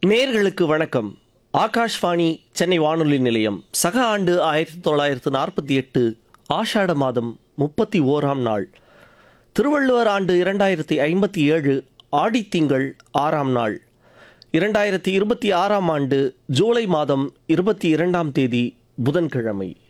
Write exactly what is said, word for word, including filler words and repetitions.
நேயர்களுக்கு வணக்கம். ஆகாஷ்வாணி சென்னை வானொலி நிலையம். சக ஆண்டு ஆயிரத்தி தொள்ளாயிரத்து நாற்பத்தி எட்டு ஆஷாட மாதம் முப்பத்தி ஓராம் நாள். திருவள்ளுவர் ஆண்டு இரண்டாயிரத்தி ஐம்பத்தி ஏழு ஆடித்திங்கள் ஆறாம் நாள். இரண்டாயிரத்தி இருபத்தி ஆறாம் ஆண்டு ஜூலை மாதம் இருபத்தி இரண்டாம் தேதி புதன்கிழமை.